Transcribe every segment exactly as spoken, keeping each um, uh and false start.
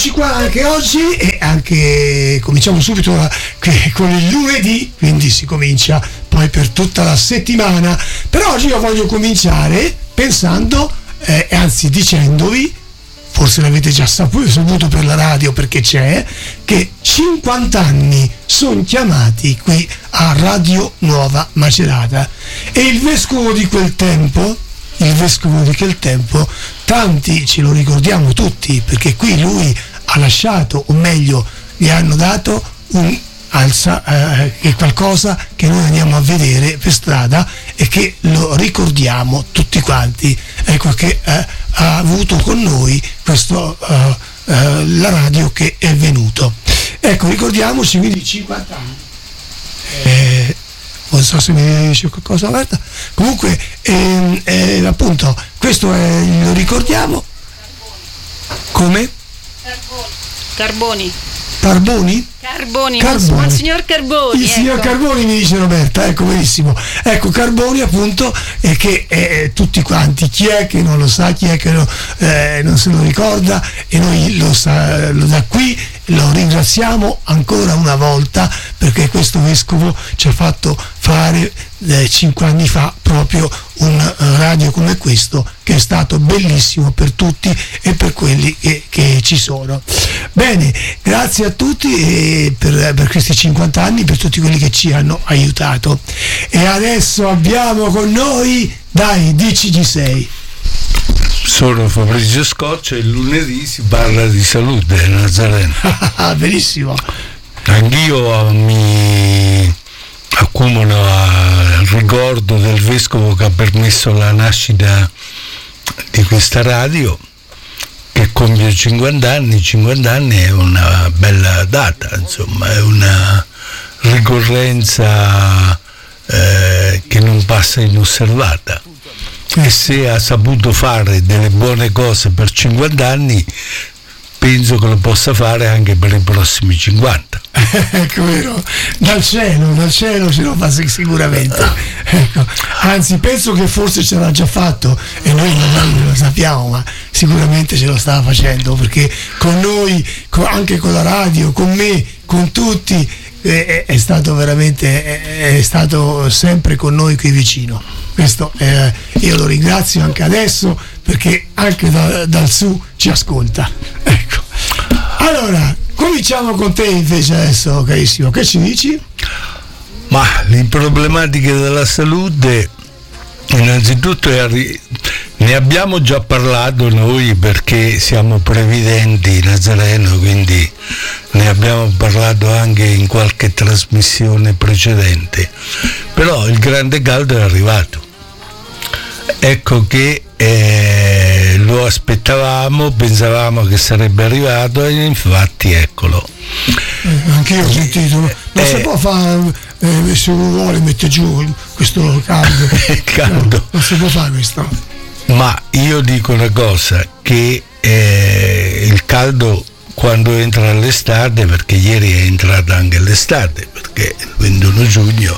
eccoci qua anche oggi e anche cominciamo subito la, con il lunedì, quindi si comincia poi per tutta la settimana. Però oggi io voglio cominciare pensando, eh, anzi dicendovi, forse l'avete già saputo, saputo per la radio perché c'è, che cinquanta anni sono chiamati qui a Radio Nuova Macerata e il vescovo di quel tempo, il vescovo di quel tempo, tanti ce lo ricordiamo tutti perché qui lui ha lasciato, o meglio gli hanno dato un alza, eh, che qualcosa che noi andiamo a vedere per strada e che lo ricordiamo tutti quanti, ecco che eh, ha avuto con noi questo eh, eh, la radio che è venuto, ecco, ricordiamoci quindi cinquanta anni. eh, non so se mi dice qualcosa, guarda. Comunque ehm, eh, appunto questo è, lo ricordiamo. Come? Carboni. Carboni? Carboni, Carboni. Ma il signor Carboni. Il ecco. signor Carboni, mi dice Roberta, ecco, benissimo. Ecco, Carboni appunto, e che eh, tutti quanti, chi è che non lo sa, chi è che lo, eh, non se lo ricorda, e noi lo, sa, lo da qui lo ringraziamo ancora una volta perché questo vescovo ci ha fatto fare eh, cinque anni fa proprio un uh, radio come questo che è stato bellissimo per tutti e per quelli che, che ci sono. Bene, grazie a tutti e per, per questi cinquanta anni, per tutti quelli che ci hanno aiutato. E adesso abbiamo con noi, dai, dici chi sei. Sono Fabrizio Scoccia e il lunedì si parla di salute Nazareno. Benissimo. Anch'io mi accumulo al ricordo del vescovo che ha permesso la nascita di questa radio, che compie cinquanta anni. cinquanta anni è una bella data, insomma, è una ricorrenza eh, che non passa inosservata. E se ha saputo fare delle buone cose per cinquanta anni, penso che lo possa fare anche per i prossimi cinquanta. Ecco, vero, dal cielo, dal cielo ce lo fa sicuramente. Ecco. Anzi, penso che forse ce l'ha già fatto e noi non lo sappiamo, ma sicuramente ce lo stava facendo perché con noi, con, anche con la radio, con me, con tutti, è, è stato veramente, è, è stato sempre con noi qui vicino. Questo eh, io lo ringrazio anche adesso perché anche da, dal su ci ascolta. Ecco. Allora, cominciamo con te invece adesso, carissimo. Che ci dici? Ma le problematiche della salute, innanzitutto è arri- ne abbiamo già parlato noi perché siamo previdenti Nazareno, quindi ne abbiamo parlato anche in qualche trasmissione precedente. Però il grande caldo è arrivato. Ecco che eh, lo aspettavamo, pensavamo che sarebbe arrivato e infatti eccolo. Eh, anche io ho sentito, non eh, si può fare, eh, se uno vuole mette giù questo caldo. caldo. No, non si può fare questo. Ma io dico una cosa, che eh, il caldo quando entra l'estate, perché ieri è entrata anche l'estate, perché il ventuno giugno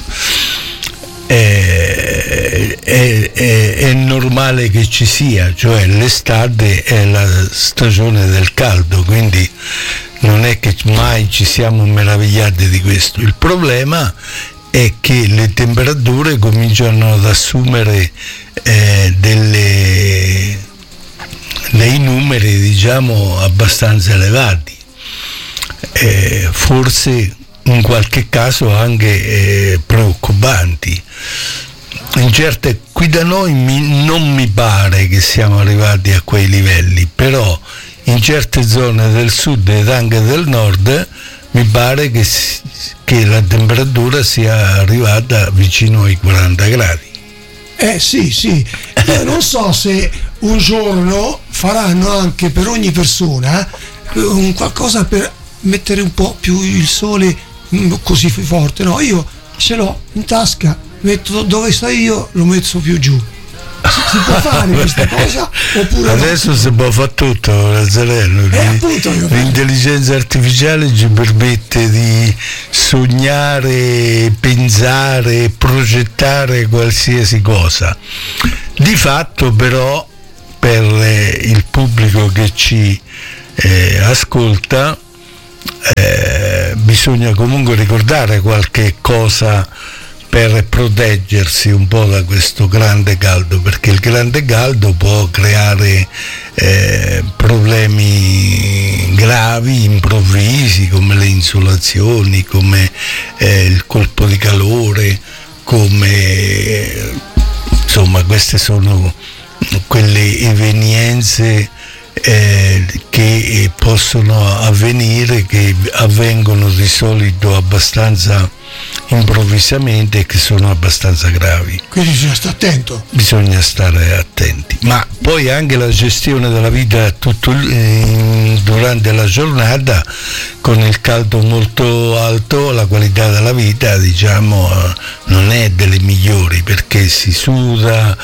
È, è, è, è normale che ci sia, cioè l'estate è la stagione del caldo, quindi non è che mai ci siamo meravigliati di questo. Il problema è che le temperature cominciano ad assumere eh, delle, dei numeri, diciamo, abbastanza elevati, eh, forse in qualche caso anche eh, preoccupanti. In certe, qui da noi mi, non mi pare che siamo arrivati a quei livelli, però in certe zone del sud ed anche del nord mi pare che, che la temperatura sia arrivata vicino ai quaranta gradi. Eh sì, sì, io non so se un giorno faranno anche per ogni persona un qualcosa per mettere un po' più il sole così forte. No, io ce l'ho in tasca, metto dove sto io, lo metto più giù. Si, si può fare questa cosa oppure adesso no? Si può fare tutto, Nazareno. Eh, appunto, io l'intelligenza artificiale ci permette di sognare, pensare, progettare qualsiasi cosa. Di fatto però, per il pubblico che ci eh, ascolta, eh, bisogna comunque ricordare qualche cosa per proteggersi un po' da questo grande caldo, perché il grande caldo può creare eh, problemi gravi, improvvisi, come le insolazioni, come eh, il colpo di calore, come eh, insomma queste sono quelle evenienze eh, che possono avvenire, che avvengono di solito abbastanza improvvisamente e che sono abbastanza gravi. Quindi bisogna stare attento. Bisogna stare attenti. Ma poi anche la gestione della vita tutto, eh, durante la giornata, con il caldo molto alto, la qualità della vita, diciamo, eh, non è delle migliori, perché si suda,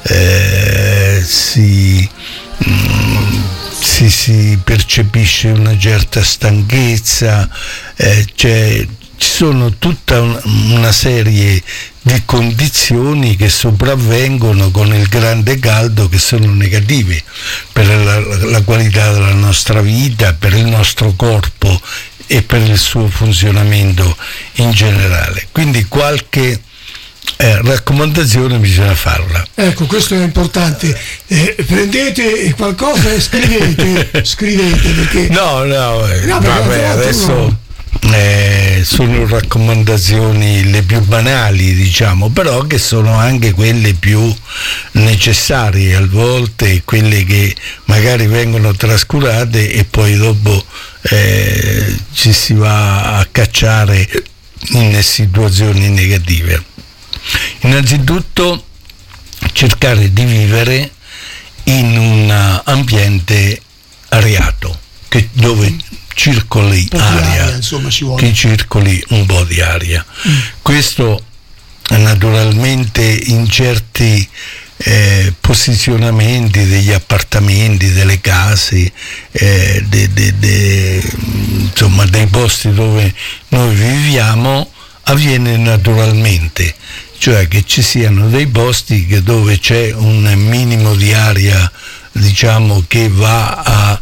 eh, si, mm, si, si percepisce una certa stanchezza, eh, c'è ci sono tutta una serie di condizioni che sopravvengono con il grande caldo, che sono negative per la, la qualità della nostra vita, per il nostro corpo e per il suo funzionamento in generale. Quindi qualche eh, raccomandazione bisogna farla. Ecco, questo è importante. Eh, prendete qualcosa e scrivete, scrivete perché... No, no, eh, no vabbè, adesso... No. Eh, sono raccomandazioni le più banali, diciamo, però che sono anche quelle più necessarie a volte, quelle che magari vengono trascurate e poi dopo eh, ci si va a cacciare in situazioni negative. Innanzitutto cercare di vivere in un ambiente areato, che dove circoli aria, aria insomma, ci vuole. Che circoli un po' di aria. Mm. Questo naturalmente in certi eh, posizionamenti degli appartamenti, delle case, eh, de, de, de, insomma dei posti dove noi viviamo avviene naturalmente, cioè che ci siano dei posti che dove c'è un minimo di aria, diciamo, che va a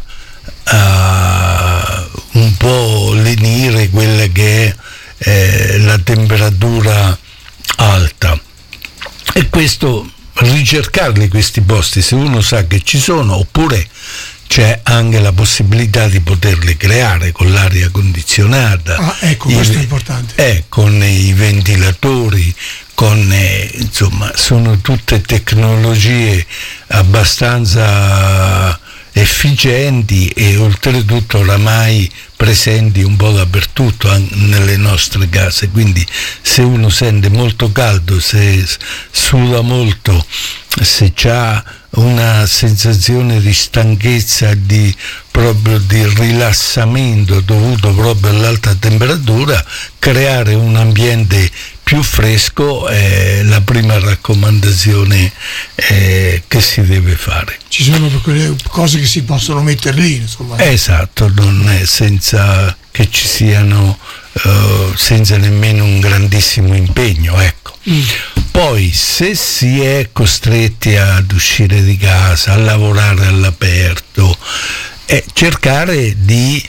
a un po' lenire quella che è eh, la temperatura alta, e questo ricercarli questi posti, se uno sa che ci sono, oppure c'è anche la possibilità di poterli creare con l'aria condizionata. Ah, ecco, questo i, è importante. Eh, con i ventilatori, con eh, insomma, sono tutte tecnologie abbastanza efficienti e oltretutto oramai presenti un po' dappertutto, anche nelle nostre case. Quindi se uno sente molto caldo, se suda molto, se ha una sensazione di stanchezza, di proprio di rilassamento dovuto proprio all'alta temperatura, creare un ambiente più fresco è la prima raccomandazione eh, che si deve fare. Ci sono quelle cose che si possono mettere lì, insomma. Esatto, non è senza che ci siano uh, senza nemmeno un grandissimo impegno, ecco. Mm. Poi se si è costretti ad uscire di casa, a lavorare all'aperto, eh, cercare di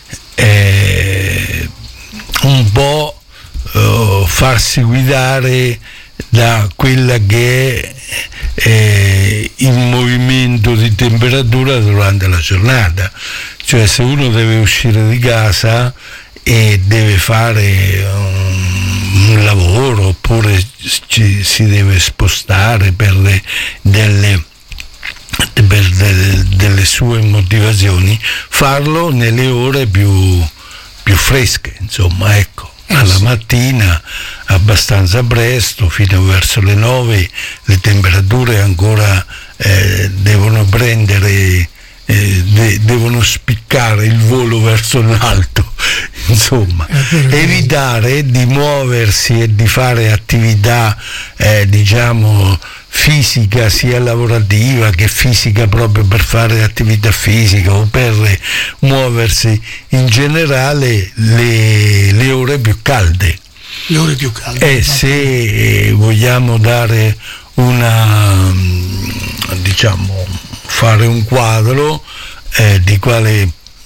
eh, un po' uh, farsi guidare da quella che è eh, il movimento di temperatura durante la giornata. Cioè, se uno deve uscire di casa e deve fare un, un lavoro, oppure ci, si deve spostare per le, delle per delle, delle sue motivazioni, farlo nelle ore più, più fresche, insomma, ecco. Alla mattina abbastanza presto, fino verso le nove, le temperature ancora eh, devono prendere, eh, de- devono spiccare il volo verso l'alto, insomma, evitare di muoversi e di fare attività eh, diciamo fisica, sia lavorativa che fisica, proprio per fare attività fisica o per muoversi in generale le, le ore più calde. Le ore più calde. E se vogliamo dare una, diciamo, fare un quadro eh, di quale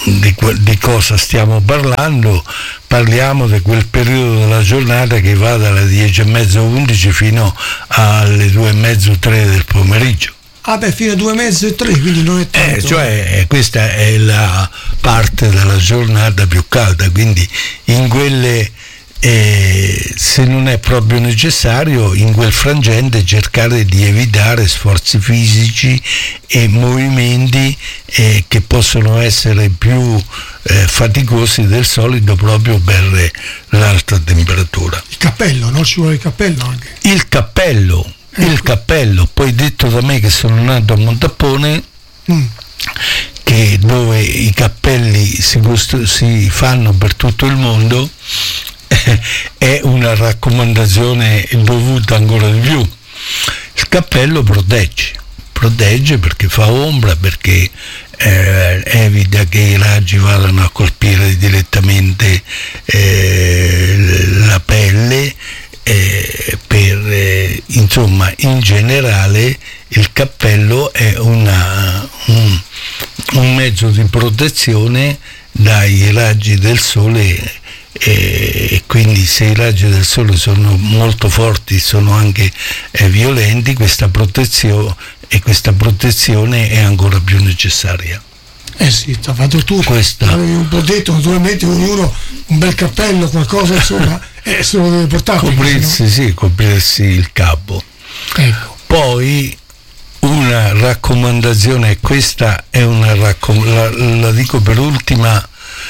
di, di cosa stiamo parlando? Parliamo di quel periodo della giornata che va dalle dieci e mezzo undici fino alle due e mezzo tre del pomeriggio. Ah beh, fino a due e mezzo e tre, quindi non è tanto. Eh, cioè questa è la parte della giornata più calda, quindi in quelle eh, se non è proprio necessario, in quel frangente cercare di evitare sforzi fisici e movimenti eh, che possono essere più eh, faticosi del solito proprio per l'alta temperatura. Il cappello, no? Ci vuole il cappello anche. Il cappello. Il cappello, poi detto da me che sono nato a Montapone, mm. che dove i cappelli si, costru- si fanno per tutto il mondo, eh, è una raccomandazione dovuta ancora di più. Il cappello protegge, protegge perché fa ombra, perché eh, evita che i raggi vadano a colpire direttamente eh, la pelle. Eh, per eh, insomma in generale il cappello è una, un, un mezzo di protezione dai raggi del sole e eh, quindi se i raggi del sole sono molto forti, sono anche eh, violenti, questa protezione e questa protezione è ancora più necessaria. Eh sì, ti ha fatto tu, questa... avevi un po' detto, naturalmente ognuno un bel cappello, qualcosa insomma, eh, se lo deve portare. Coprirsi, no? Sì, coprirsi il capo. Ecco. Poi una raccomandazione, e questa è una raccomandazione, la, la dico per ultima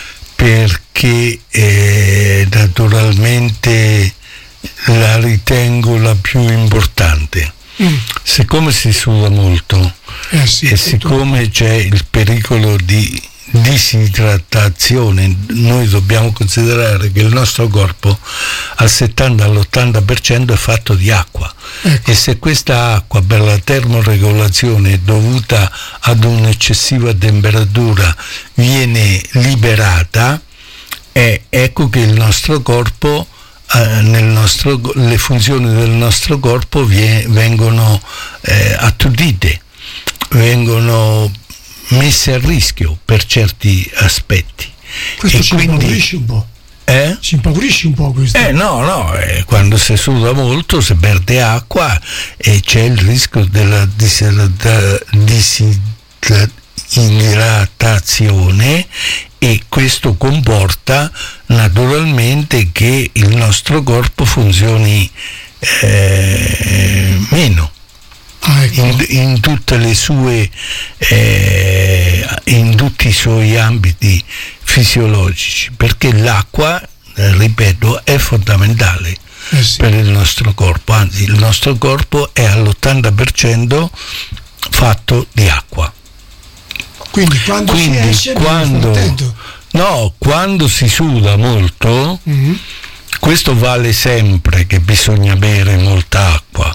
perché eh, naturalmente la ritengo la più importante. Mm. Siccome si suda molto eh sì, e siccome c'è il pericolo di disidratazione, noi dobbiamo considerare che il nostro corpo al settanta all'ottanta per cento è fatto di acqua, ecco. E se questa acqua per la termoregolazione dovuta ad un'eccessiva temperatura viene liberata, eh, ecco che il nostro corpo Uh, nel nostro, le funzioni del nostro corpo vie, vengono eh, attutite, vengono messe a rischio per certi aspetti. Questo e ci quindi, impaurisce un po'. Eh? Ci impaurisce un po' questo. Eh no, no, eh, quando si suda molto, si perde acqua e c'è il rischio della disidratazione e questo comporta naturalmente che il nostro corpo funzioni eh, meno ah, ecco. in, in tutte le sue eh, in tutti i suoi ambiti fisiologici, perché l'acqua, eh, ripeto, è fondamentale eh sì. per il nostro corpo, anzi il nostro corpo è all'ottanta per cento fatto di acqua. Quindi quando Quindi, si esce quando, no, quando si suda molto, mm-hmm. questo vale sempre che bisogna bere molta acqua.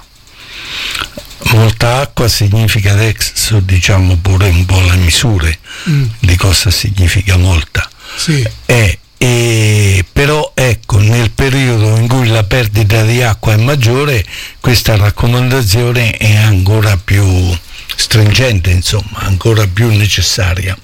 Molta acqua significa, adesso diciamo pure un po' le misure mm. di cosa significa molta. Sì. È, e, però ecco, nel periodo in cui la perdita di acqua è maggiore, questa raccomandazione è ancora più stringente, insomma, ancora più necessaria.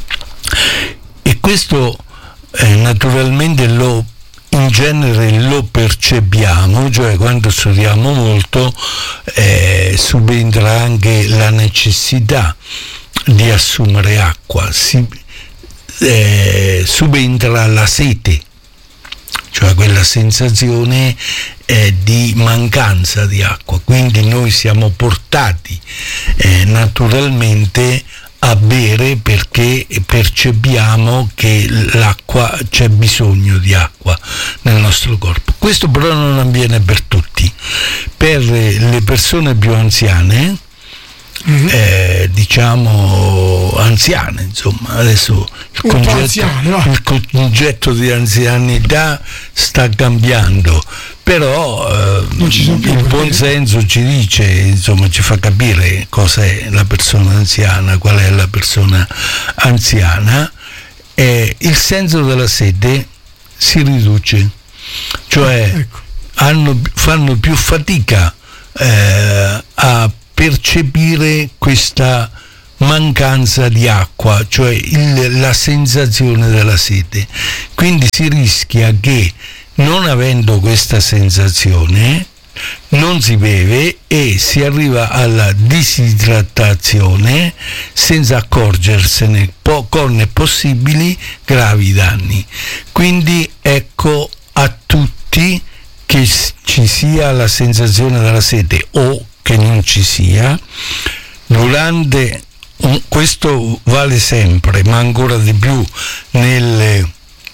E questo eh, naturalmente lo in genere lo percepiamo, cioè quando sudiamo molto eh, subentra anche la necessità di assumere acqua, si, eh, subentra la sete, cioè quella sensazione eh, di mancanza di acqua, quindi noi siamo portati eh, naturalmente a bere perché percepiamo che l'acqua, c'è bisogno di acqua nel nostro corpo. Questo però non avviene per tutti. Per le persone più anziane, mm-hmm. eh, diciamo anziane, insomma, adesso il concetto, anziano, il concetto di anzianità sta cambiando, però eh, il buon senso ci dice, insomma, ci fa capire cosa è la persona anziana, qual è la persona anziana, e il senso della sete si riduce, cioè ecco. hanno, fanno più fatica eh, a percepire questa mancanza di acqua, cioè il, la sensazione della sete. Quindi si rischia che, non avendo questa sensazione, non si beve e si arriva alla disidratazione senza accorgersene, po- con possibili gravi danni. Quindi ecco a tutti che ci sia la sensazione della sete o che non ci sia, durante questo vale sempre, ma ancora di più nelle,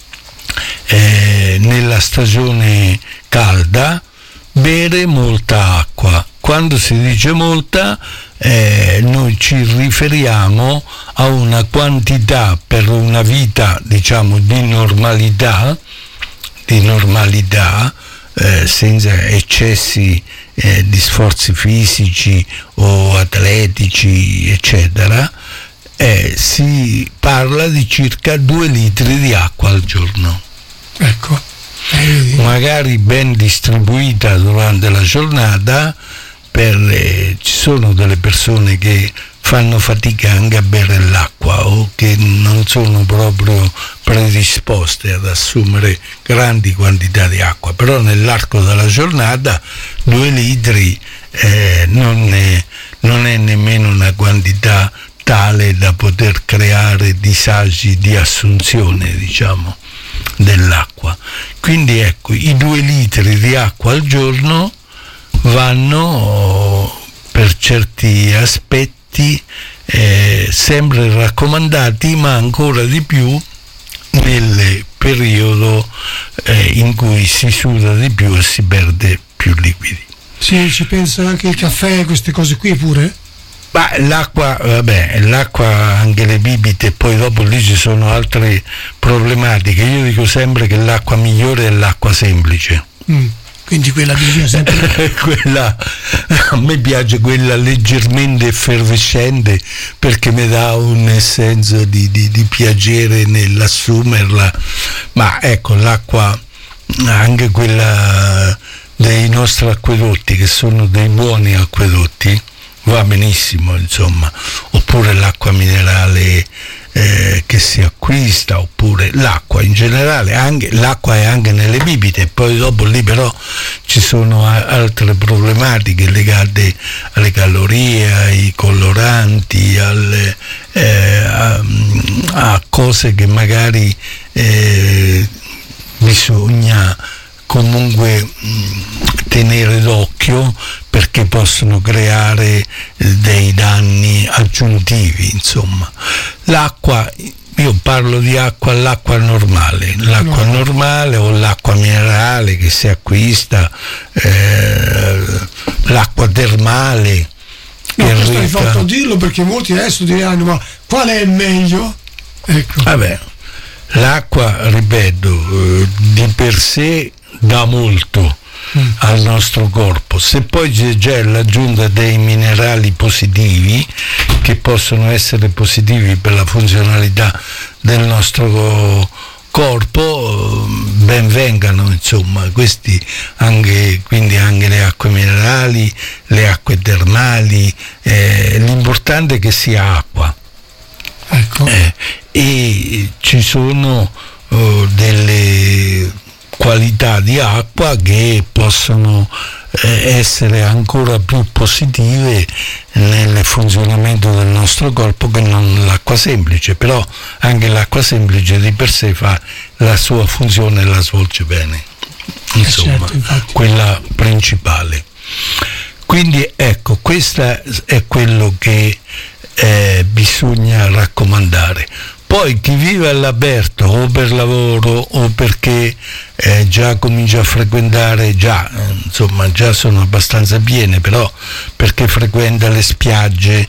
eh, nella stagione calda, bere molta acqua. Quando si dice molta, eh, noi ci riferiamo a una quantità per una vita, diciamo, di normalità, di normalità, eh, senza eccessi eh, di sforzi fisici o atletici, eccetera. Eh, si parla di circa due litri di acqua al giorno. Ecco. Magari ben distribuita durante la giornata, per eh, ci sono delle persone che fanno fatica anche a bere l'acqua o che non sono proprio predisposte ad assumere grandi quantità di acqua, però nell'arco della giornata due litri eh, non, è, non è nemmeno una quantità tale da poter creare disagi di assunzione, diciamo, dell'acqua. Quindi ecco, i due litri di acqua al giorno vanno per certi aspetti eh, sempre raccomandati, ma ancora di più nel periodo eh, in cui si suda di più e si perde più liquidi. Sì, ci pensa anche il caffè, queste cose qui pure? Ma l'acqua, vabbè, l'acqua, anche le bibite, poi dopo lì ci sono altre problematiche. Io dico sempre che l'acqua migliore è l'acqua semplice. Mm, quindi quella bisogna sempre... quella, a me piace quella leggermente effervescente, perché mi dà un senso di, di, di piacere nell'assumerla. Ma ecco, l'acqua, anche quella dei nostri acquedotti, che sono dei buoni acquedotti, va benissimo, insomma, oppure l'acqua minerale eh, che si acquista, oppure l'acqua in generale, anche l'acqua è anche nelle bibite. Poi dopo lì però ci sono a- altre problematiche legate alle calorie, ai coloranti, alle, eh, a, a cose che magari eh, bisogna comunque mh, tenere d'occhio, perché possono creare eh, dei danni aggiuntivi. Insomma, l'acqua, io parlo di acqua, l'acqua normale, l'acqua no. normale o l'acqua minerale che si acquista, eh, l'acqua termale. No, questo hai fatto dirlo, perché molti adesso diranno: ma qual è il meglio? Ecco. Vabbè, l'acqua, ripeto, eh, di per sé dà molto mm. al nostro corpo. Se poi c'è già l'aggiunta dei minerali positivi, che possono essere positivi per la funzionalità del nostro corpo, ben vengano, insomma. Questi anche, quindi anche le acque minerali, le acque termali, eh, l'importante è che sia acqua. Ecco. Eh, e ci sono uh, delle qualità di acqua che possono eh, essere ancora più positive nel funzionamento del nostro corpo che non l'acqua semplice, però anche l'acqua semplice di per sé fa la sua funzione e la svolge bene, insomma, eh certo, quella principale. Quindi ecco, questo è quello che eh, bisogna raccomandare. Poi chi vive all'aperto, o per lavoro o perché eh, già comincia a frequentare, già insomma già sono abbastanza piene, però perché frequenta le spiagge,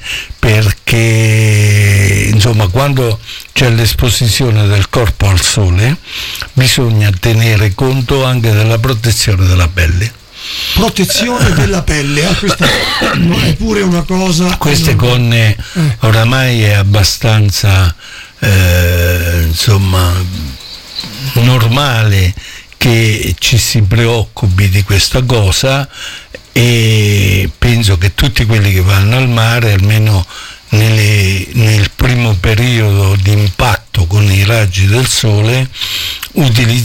perché insomma quando c'è l'esposizione del corpo al sole bisogna tenere conto anche della protezione della pelle. Protezione della pelle, ah, questa è pure una cosa. Queste gonne eh. oramai è abbastanza eh, insomma normale che ci si preoccupi di questa cosa, e penso che tutti quelli che vanno al mare almeno nelle, nel primo periodo di impatto con i raggi del sole, utilizziamo